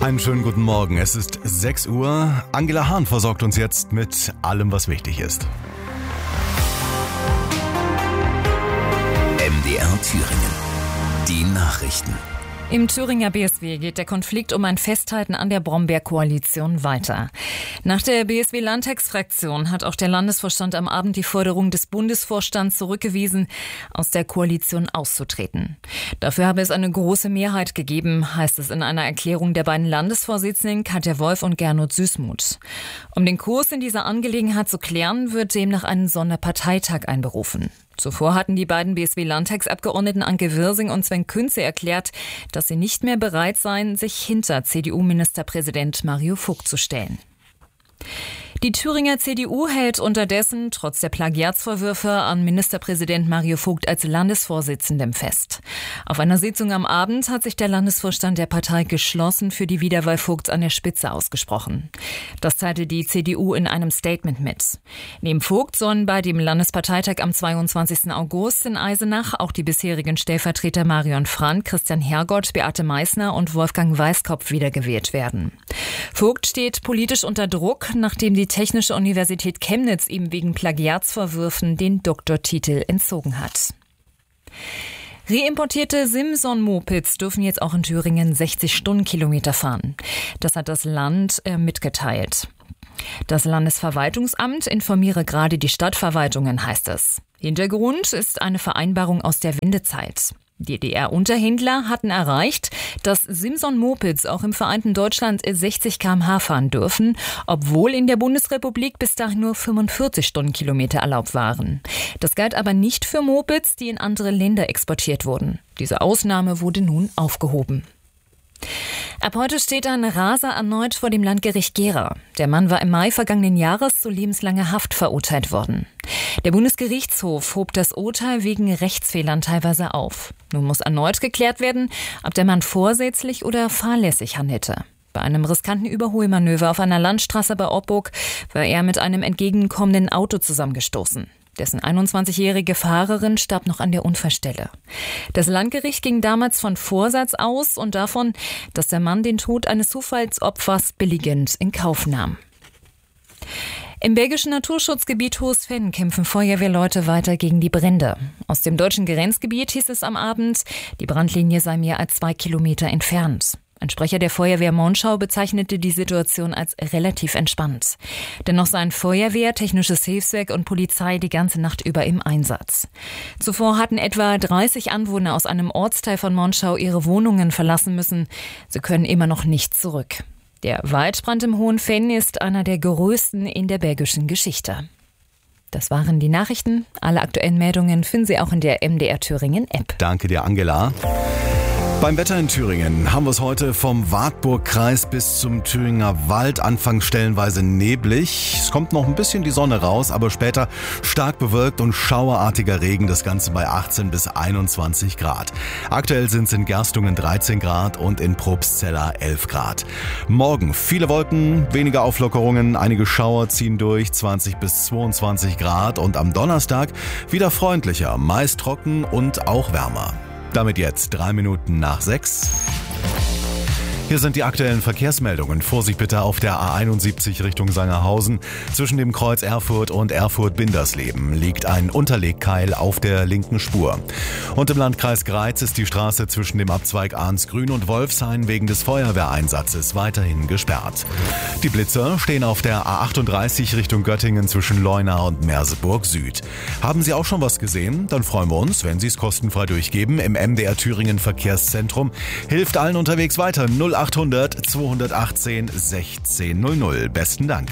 Einen schönen guten Morgen. Es ist 6 Uhr. Angela Hahn versorgt uns jetzt mit allem, was wichtig ist. MDR Thüringen. Die Nachrichten. Im Thüringer BSW geht der Konflikt um ein Festhalten an der Brombeer-Koalition weiter. Nach der BSW-Landtagsfraktion hat auch der Landesvorstand am Abend die Forderung des Bundesvorstands zurückgewiesen, aus der Koalition auszutreten. Dafür habe es eine große Mehrheit gegeben, heißt es in einer Erklärung der beiden Landesvorsitzenden Katja Wolf und Gernot Süßmuth. Um den Kurs in dieser Angelegenheit zu klären, wird demnach ein Sonderparteitag einberufen. Zuvor hatten die beiden BSW-Landtagsabgeordneten Anke Wirsing und Sven Künze erklärt, dass sie nicht mehr bereit seien, sich hinter CDU-Ministerpräsident Mario Vogt zu stellen. Die Thüringer CDU hält unterdessen trotz der Plagiatsvorwürfe an Ministerpräsident Mario Vogt als Landesvorsitzendem fest. Auf einer Sitzung am Abend hat sich der Landesvorstand der Partei geschlossen für die Wiederwahl Vogts an der Spitze ausgesprochen. Das teilte die CDU in einem Statement mit. Neben Vogt sollen bei dem Landesparteitag am 22. August in Eisenach auch die bisherigen Stellvertreter Marion Frank, Christian Hergott, Beate Meißner und Wolfgang Weißkopf wiedergewählt werden. Vogt steht politisch unter Druck, nachdem die Technische Universität Chemnitz ihm wegen Plagiatsvorwürfen den Doktortitel entzogen hat. Reimportierte Simson-Mopeds dürfen jetzt auch in Thüringen 60 Stundenkilometer fahren. Das hat das Land mitgeteilt. Das Landesverwaltungsamt informiere gerade die Stadtverwaltungen, heißt es. Hintergrund ist eine Vereinbarung aus der Wendezeit. Die DDR-Unterhändler hatten erreicht, dass Simson-Mopeds auch im vereinten Deutschland 60 km/h fahren dürfen, obwohl in der Bundesrepublik bis dahin nur 45 Stundenkilometer erlaubt waren. Das galt aber nicht für Mopeds, die in andere Länder exportiert wurden. Diese Ausnahme wurde nun aufgehoben. Ab heute steht ein Raser erneut vor dem Landgericht Gera. Der Mann war im Mai vergangenen Jahres zu lebenslanger Haft verurteilt worden. Der Bundesgerichtshof hob das Urteil wegen Rechtsfehlern teilweise auf. Nun muss erneut geklärt werden, ob der Mann vorsätzlich oder fahrlässig handelte. Bei einem riskanten Überholmanöver auf einer Landstraße bei Oppburg war er mit einem entgegenkommenden Auto zusammengestoßen. Dessen 21-jährige Fahrerin starb noch an der Unfallstelle. Das Landgericht ging damals von Vorsatz aus und davon, dass der Mann den Tod eines Zufallsopfers billigend in Kauf nahm. Im belgischen Naturschutzgebiet Hohes-Venn kämpfen Feuerwehrleute weiter gegen die Brände. Aus dem deutschen Grenzgebiet hieß es am Abend, die Brandlinie sei mehr als 2 Kilometer entfernt. Ein Sprecher der Feuerwehr Monschau bezeichnete die Situation als relativ entspannt. Dennoch seien Feuerwehr, technisches Hilfswerk und Polizei die ganze Nacht über im Einsatz. Zuvor hatten etwa 30 Anwohner aus einem Ortsteil von Monschau ihre Wohnungen verlassen müssen. Sie können immer noch nicht zurück. Der Waldbrand im Hohen-Venn ist einer der größten in der belgischen Geschichte. Das waren die Nachrichten. Alle aktuellen Meldungen finden Sie auch in der MDR Thüringen App. Danke dir, Angela. Beim Wetter in Thüringen haben wir es heute vom Wartburgkreis bis zum Thüringer Wald. Anfangs stellenweise neblig. Es kommt noch ein bisschen die Sonne raus, aber später stark bewölkt und schauerartiger Regen. Das Ganze bei 18 bis 21 Grad. Aktuell sind es in Gerstungen 13 Grad und in Probstzella 11 Grad. Morgen viele Wolken, weniger Auflockerungen, einige Schauer ziehen durch, 20 bis 22 Grad. Und am Donnerstag wieder freundlicher, meist trocken und auch wärmer. Damit jetzt 3 Minuten nach 6. Hier sind die aktuellen Verkehrsmeldungen. Vorsicht bitte auf der A71 Richtung Sangerhausen. Zwischen dem Kreuz Erfurt und Erfurt-Bindersleben liegt ein Unterlegkeil auf der linken Spur. Und im Landkreis Greiz ist die Straße zwischen dem Abzweig Arnsgrün und Wolfshain wegen des Feuerwehreinsatzes weiterhin gesperrt. Die Blitzer stehen auf der A38 Richtung Göttingen zwischen Leuna und Merseburg Süd. Haben Sie auch schon was gesehen? Dann freuen wir uns, wenn Sie es kostenfrei durchgeben. Im MDR Thüringen Verkehrszentrum hilft allen unterwegs weiter. 0800 218 1600. Besten Dank.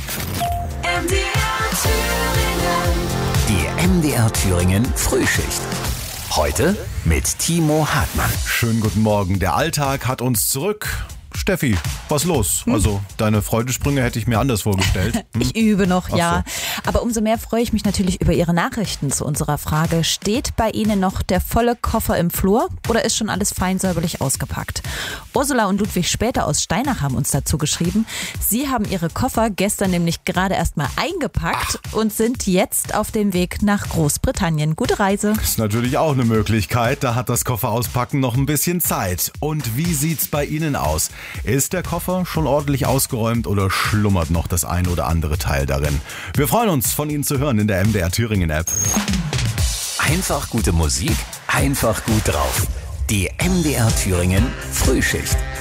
Die MDR Thüringen Frühschicht. Heute mit Timo Hartmann. Schönen guten Morgen. Der Alltag hat uns zurück. Steffi, was los? Also deine Freudensprünge hätte ich mir anders vorgestellt. Ich übe noch, Ach ja. so. Aber umso mehr freue ich mich natürlich über Ihre Nachrichten zu unserer Frage. Steht bei Ihnen noch der volle Koffer im Flur oder ist schon alles fein säuberlich ausgepackt? Ursula und Ludwig Später aus Steinach haben uns dazu geschrieben. Sie haben ihre Koffer gestern nämlich gerade erst mal eingepackt und sind jetzt auf dem Weg nach Großbritannien. Gute Reise. Ist natürlich auch eine Möglichkeit. Da hat das Kofferauspacken noch ein bisschen Zeit. Und wie sieht's bei Ihnen aus? Ist der Koffer schon ordentlich ausgeräumt oder schlummert noch das ein oder andere Teil darin? Wir freuen uns, von Ihnen zu hören in der MDR Thüringen App. Einfach gute Musik, einfach gut drauf. Die MDR Thüringen Frühschicht.